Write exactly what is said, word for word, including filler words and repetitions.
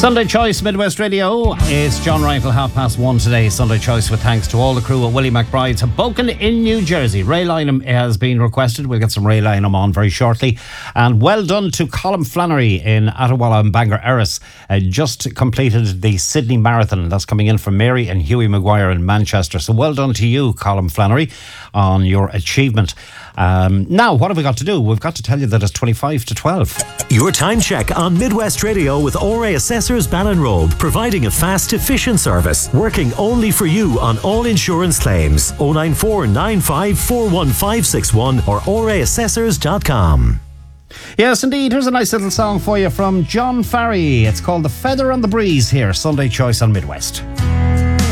Sunday Choice, Midwest Radio. It's John Ryan till half past one today. Sunday Choice with thanks to all the crew at Willie McBride's Hoboken in New Jersey. Ray Lynham has been requested. We'll get some Ray Lynham on very shortly. And well done to Colin Flannery in Attawalla and Bangor Erris. Uh, just completed the Sydney Marathon. That's coming in from Mary and Hughie Maguire in Manchester. So well done to you, Colin Flannery, on your achievement. Um, now, what have we got to do? We've got to tell you that it's twenty-five to twelve. Your time check on Midwest Radio with O R A Assessors Ballinrobe, providing a fast, efficient service, working only for you on all insurance claims. oh nine four nine five four one five six one or O R A assessors dot com. Yes, indeed. Here's a nice little song for you from John Farry. It's called The Feather on the Breeze here, Sunday Choice on Midwest.